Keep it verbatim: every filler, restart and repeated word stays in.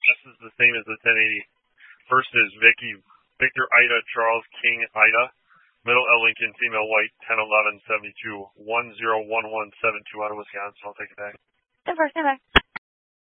This is the same as the ten eighty. First is Vicky, Victor Ida, Charles King Ida. Middle L Lincoln, female white, ten eleven seventy-two, one zero one one seven two out of Wisconsin. I'll take it back. Super, stand by.